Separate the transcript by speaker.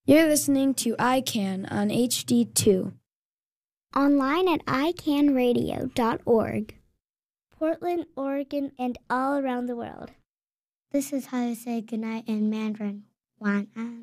Speaker 1: You're listening to iCan on HD2.
Speaker 2: Online at icanradio.org. Portland, Oregon, and all around the world. This is how to say goodnight in Mandarin. 晚安.